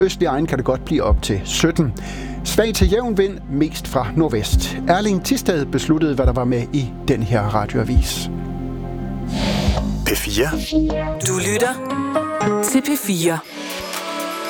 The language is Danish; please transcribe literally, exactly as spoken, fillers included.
Østlig egen kan det godt blive op til sytten. Svag til jævn vind, mest fra nordvest. Erling Tistad besluttede, hvad der var med i den her radioavis. P fire. Du lytter til P fire.